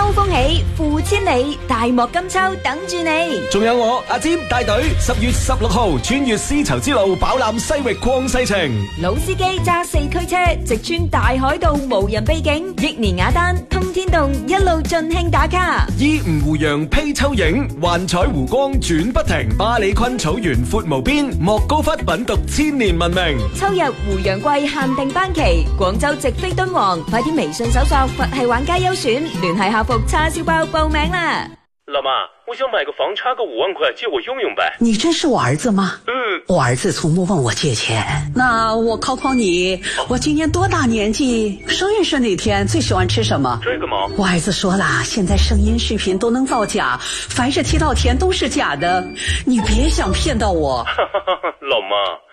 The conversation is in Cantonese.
秋風起，付千里，大漠金秋等住你。 仲有我阿占帶隊10月16號穿越絲綢之路，飽覽西域曠世情。 老司機揸4驅車，直穿大海道無人秘境，益年雅丹通天洞一路盡興打卡。 依吳湖洋披秋影，幻彩湖光轉不停。巴里坤草原闊無邊，莫高窟品讀千年文明。 秋日湖洋季限定班期，廣州直飛敦煌，快啲微信搜索佛系玩家優選，聯繫客服叉燒包報名啦。 老媽，我想買個房，差個5萬塊借我用用唄。 你真是我兒子嗎？我兒子從不問我借錢。那我考考你，我今年多大年紀？生日是哪天？最喜歡吃什麼？ 這個嗎？ 我兒子說了，現在聲音視頻都能造假，凡是提到錢都是假的，你別想騙到我。 老媽。